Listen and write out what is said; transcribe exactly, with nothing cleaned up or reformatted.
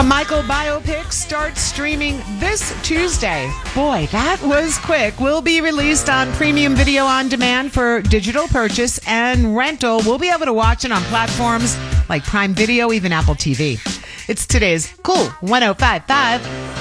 Michael biopic starts streaming this Tuesday. Boy, that was quick. Will be released on premium video on demand for digital purchase and rental. We'll be able to watch it on platforms like Prime Video, even Apple T V. It's today's Cool one oh five point five